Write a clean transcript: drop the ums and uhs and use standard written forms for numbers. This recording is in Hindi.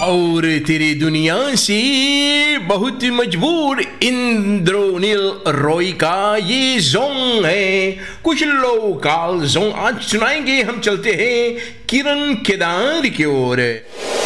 और तेरी दुनिया से बहुत मजबूर इंद्रोनील रॉय का ये जोंग है। कुछ लोकल जोंग आज सुनाएंगे। हम चलते हैं किरण केदार की ओर।